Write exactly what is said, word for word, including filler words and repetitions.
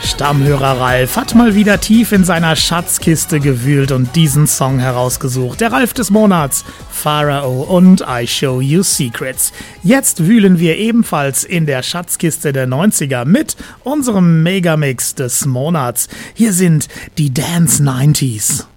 Stammhörer Ralf hat mal wieder tief in seiner Schatzkiste gewühlt und diesen Song herausgesucht. Der Ralf des Monats, Pharao und I Show You Secrets. Jetzt wühlen wir ebenfalls in der Schatzkiste der neunziger mit unserem Megamix des Monats. Hier sind die Dance neunziger.